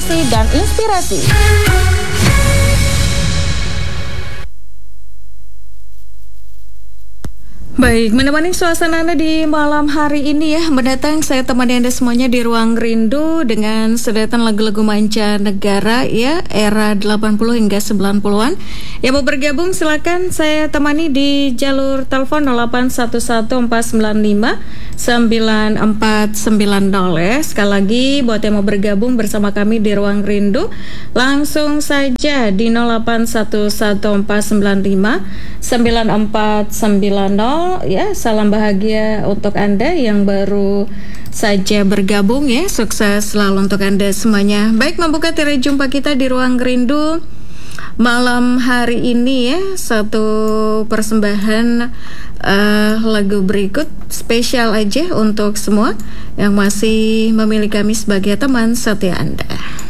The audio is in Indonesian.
informasi dan inspirasi. Baik, menemani suasana Anda di malam hari ini ya, mendatang saya temani Anda semuanya di Ruang Rindu dengan sederetan lagu-lagu mancanegara ya, era 80 hingga 90-an. Yang mau bergabung silakan saya temani di jalur telepon 0814959490 ya. Sekali lagi buat yang mau bergabung bersama kami di Ruang Rindu, langsung saja di 0814959490 ya. Salam bahagia untuk Anda yang baru saja bergabung ya. Sukses selalu untuk Anda semuanya. Baik, membuka tirai jumpa kita di Ruang Rindu malam hari ini ya, satu persembahan lagu berikut spesial aja untuk semua yang masih memilih kami sebagai teman setia Anda.